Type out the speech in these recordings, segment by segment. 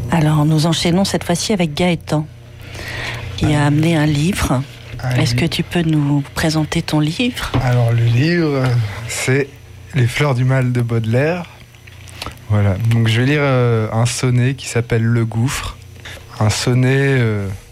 Alors, nous enchaînons cette fois-ci avec Gaëtan, qui a amené un livre. Est-ce que tu peux nous présenter ton livre ? Alors, le livre, c'est Les Fleurs du Mal de Baudelaire. Voilà, donc je vais lire un sonnet qui s'appelle Le Gouffre. Un sonnet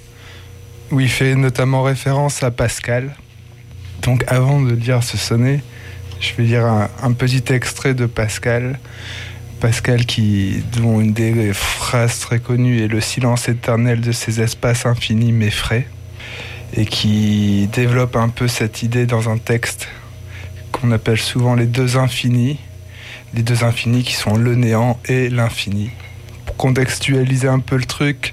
où il fait notamment référence à Pascal. Donc, avant de lire ce sonnet, je vais lire un petit extrait de Pascal. Pascal dont une des phrases très connues est « Le silence éternel de ces espaces infinis m'effraie » et qui développe un peu cette idée dans un texte qu'on appelle souvent les deux infinis qui sont le néant et l'infini. Pour contextualiser un peu le truc,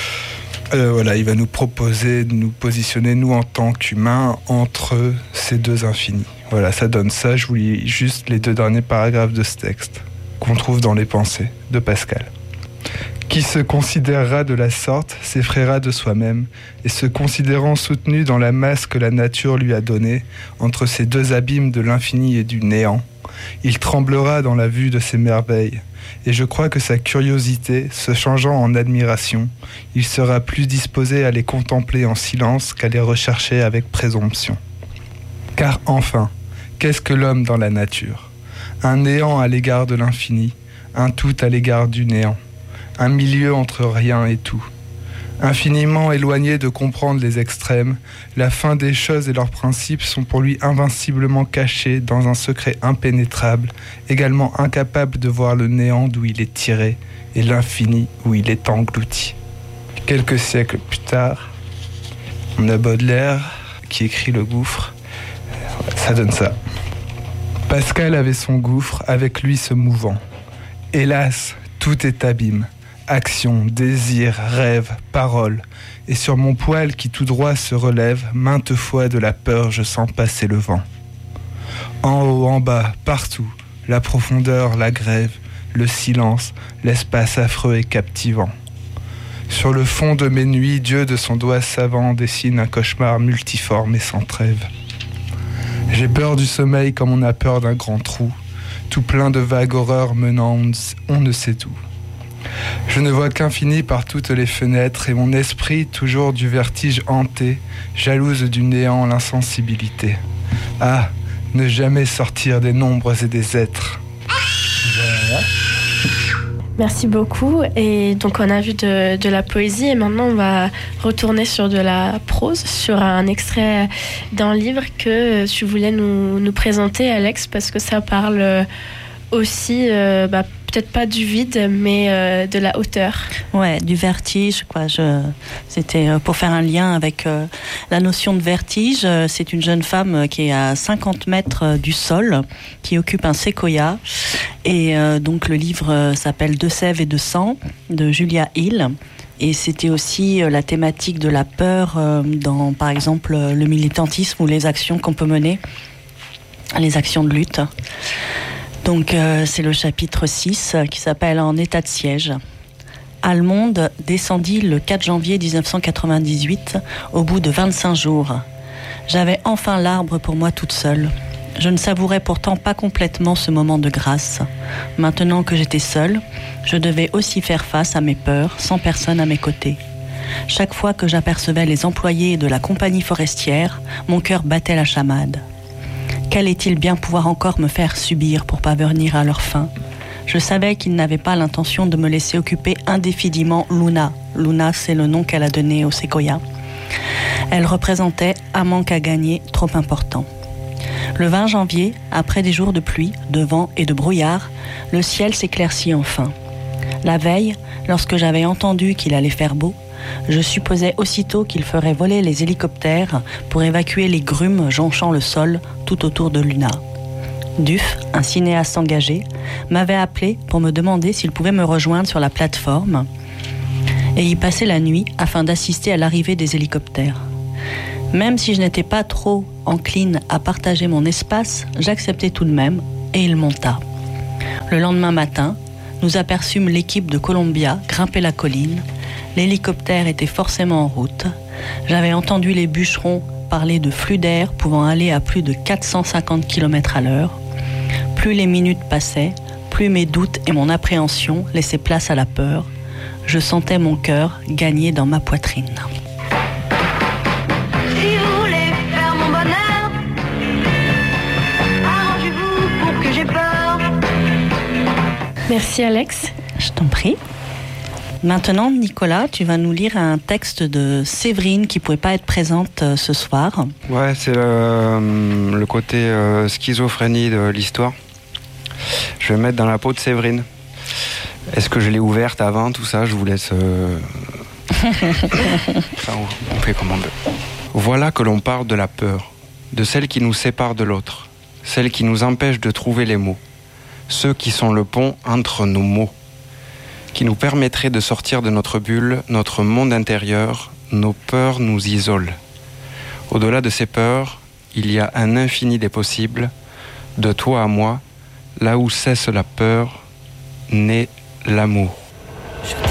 il va nous proposer de nous positionner, nous en tant qu'humains, entre ces deux infinis. Voilà, ça donne ça. Je vous lis juste les 2 derniers paragraphes de ce texte qu'on trouve dans les pensées de Pascal. Qui se considérera de la sorte s'effraiera de soi-même, et se considérant soutenu dans la masse que la nature lui a donnée, entre ces 2 abîmes de l'infini et du néant, il tremblera dans la vue de ces merveilles, et je crois que sa curiosité, se changeant en admiration, il sera plus disposé à les contempler en silence qu'à les rechercher avec présomption. Car enfin, qu'est-ce que l'homme dans la nature ? Un néant à l'égard de l'infini, un tout à l'égard du néant, un milieu entre rien et tout. Infiniment éloigné de comprendre les extrêmes, la fin des choses et leurs principes sont pour lui invinciblement cachés dans un secret impénétrable, également incapable de voir le néant d'où il est tiré et l'infini où il est englouti. Quelques siècles plus tard, on a Baudelaire qui écrit Le Gouffre. Ça donne ça. Pascal avait son gouffre, avec lui ce mouvant. Hélas, tout est abîme. Action, désir, rêve, parole. Et sur mon poil qui tout droit se relève, maintes fois de la peur je sens passer le vent. En haut, en bas, partout, la profondeur, la grève, le silence, l'espace affreux et captivant. Sur le fond de mes nuits, Dieu de son doigt savant dessine un cauchemar multiforme et sans trêve. J'ai peur du sommeil comme on a peur d'un grand trou, tout plein de vagues horreurs menant on ne sait où. Je ne vois qu'infini par toutes les fenêtres et mon esprit, toujours du vertige hanté, jalouse du néant l'insensibilité. Ah, ne jamais sortir des nombres et des êtres. Voilà. Merci beaucoup. Et donc on a vu de la poésie et maintenant on va retourner sur de la prose, sur un extrait d'un livre que tu voulais nous présenter, Alex, parce que ça parle aussi, peut-être pas du vide, mais de la hauteur. Ouais, du vertige, quoi. C'était pour faire un lien avec la notion de vertige. C'est une jeune femme qui est à 50 mètres du sol, qui occupe un séquoia. Et donc le livre s'appelle De sève et de sang, de Julia Hill. Et c'était aussi la thématique de la peur dans, par exemple, le militantisme ou les actions qu'on peut mener, les actions de lutte. Donc c'est le chapitre 6 qui s'appelle « En état de siège ». Almonde descendit le 4 janvier 1998 au bout de 25 jours. J'avais enfin l'arbre pour moi toute seule. Je ne savourais pourtant pas complètement ce moment de grâce. Maintenant que j'étais seule, je devais aussi faire face à mes peurs sans personne à mes côtés. Chaque fois que j'apercevais les employés de la compagnie forestière, mon cœur battait la chamade. Qu'allait-il bien pouvoir encore me faire subir pour parvenir à leur fin ? Je savais qu'ils n'avaient pas l'intention de me laisser occuper indéfiniment Luna. Luna, c'est le nom qu'elle a donné au séquoia. Elle représentait un manque à gagner trop important. Le 20 janvier, après des jours de pluie, de vent et de brouillard, le ciel s'éclaircit enfin. La veille, lorsque j'avais entendu qu'il allait faire beau, je supposais aussitôt qu'il ferait voler les hélicoptères pour évacuer les grumes jonchant le sol tout autour de Luna. Duf, un cinéaste engagé, m'avait appelé pour me demander s'il pouvait me rejoindre sur la plateforme et y passer la nuit afin d'assister à l'arrivée des hélicoptères. Même si je n'étais pas trop encline à partager mon espace, j'acceptais tout de même et il monta. Le lendemain matin, nous aperçûmes l'équipe de Columbia grimper la colline. L'hélicoptère était forcément en route. J'avais entendu les bûcherons parler de flux d'air pouvant aller à plus de 450 km/h. Plus les minutes passaient, plus mes doutes et mon appréhension laissaient place à la peur. Je sentais mon cœur gagner dans ma poitrine. Si vous voulez faire mon bonheur, arrangez-vous pour que j'ai peur. Merci Alex. Je t'en prie. Maintenant, Nicolas, tu vas nous lire un texte de Séverine qui ne pouvait pas être présente ce soir. Ouais, c'est le côté schizophrénie de l'histoire. Je vais me mettre dans la peau de Séverine. Est-ce que je l'ai ouverte avant, tout ça? Je vous laisse... Enfin, on fait comme on veut. Voilà que l'on parle de la peur, de celle qui nous sépare de l'autre, celle qui nous empêche de trouver les mots, ceux qui sont le pont entre nos mots, qui nous permettraient de sortir de notre bulle, notre monde intérieur. Nos peurs nous isolent. Au-delà de ces peurs, il y a un infini des possibles. De toi à moi, là où cesse la peur, naît l'amour.